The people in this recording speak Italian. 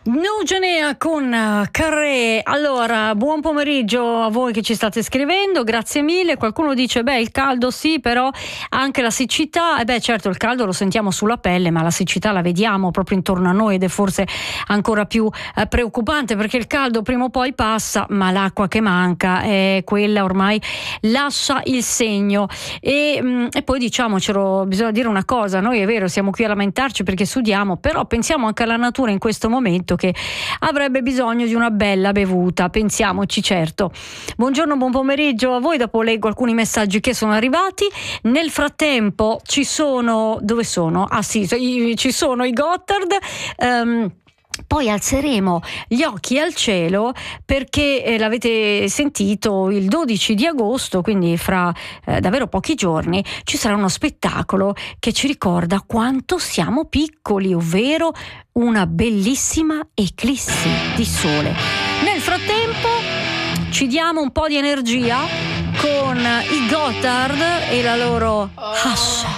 Nugenea con Carré. Allora, buon pomeriggio a voi che ci state scrivendo, grazie mille. Qualcuno dice, il caldo sì, però anche la siccità. Certo, il caldo lo sentiamo sulla pelle, ma la siccità la vediamo proprio intorno a noi ed è forse ancora più preoccupante, perché il caldo prima o poi passa, ma l'acqua che manca è quella, ormai lascia il segno. E poi diciamocelo, bisogna dire una cosa: noi è vero, siamo qui a lamentarci perché sudiamo, però pensiamo anche alla natura in questo momento, che avrebbe bisogno di una bella bevuta. Pensiamoci, certo. Buongiorno, buon pomeriggio a voi. Dopo leggo alcuni messaggi che sono arrivati. Nel frattempo ci sono, dove sono? Ci sono i Gotthard. Poi alzeremo gli occhi al cielo perché l'avete sentito, il 12 di agosto, quindi fra davvero pochi giorni, ci sarà uno spettacolo che ci ricorda quanto siamo piccoli, ovvero una bellissima eclissi di sole. Nel frattempo ci diamo un po' di energia con i Gotthard e la loro Hush.